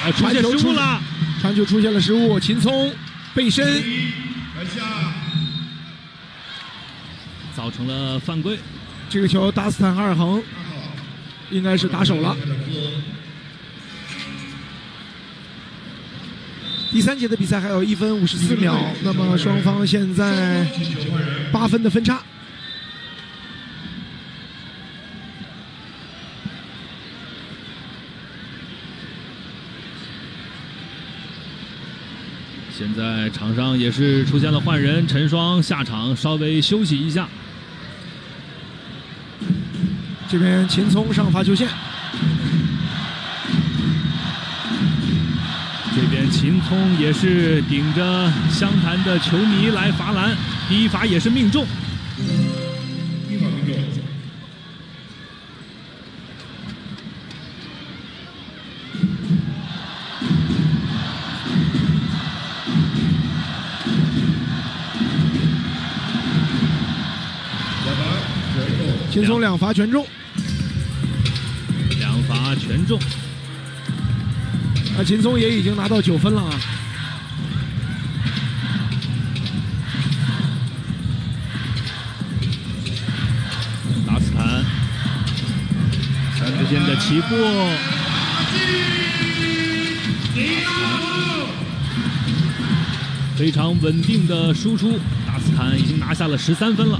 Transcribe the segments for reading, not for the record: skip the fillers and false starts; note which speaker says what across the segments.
Speaker 1: 出现失误了，
Speaker 2: 传球出现了失误，秦聪背身，
Speaker 1: 造成了犯规。
Speaker 2: 这个球达斯坦哈尔恒应该是打手了。第3节的比赛还有1分54秒，那么双方现在8分的分差。
Speaker 1: 现在场上也是出现了换人，陈双下场稍微休息一下。
Speaker 2: 这边秦聪上罚球线，
Speaker 1: 这边秦聪也是顶着湘潭的球迷来罚篮，第一罚也是命中。
Speaker 2: 秦聪2罚全中
Speaker 1: ，2罚全中。
Speaker 2: 秦聪也已经拿到9分了啊！
Speaker 1: 达斯坦3之间的起步，非常稳定的输出，达斯坦已经拿下了13分了。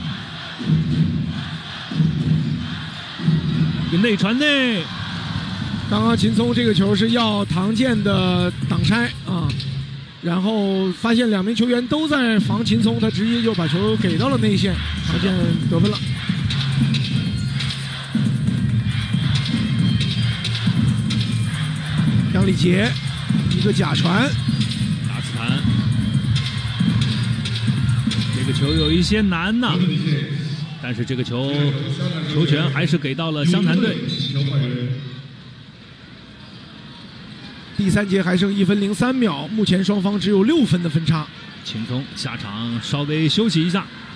Speaker 1: 一个内传内，
Speaker 2: 刚刚秦聪这个球是要唐健的挡拆啊，然后发现2名球员都在防秦聪，他直接就把球给到了内线，唐健得分了。杨礼杰一个假传，
Speaker 1: 达斯坦这个球有一些难呐，但是这个球权还是给到了湘潭队。
Speaker 2: 第3节还剩1分03秒，目前双方只有6分的分差。
Speaker 1: 秦聪下场稍微休息一下。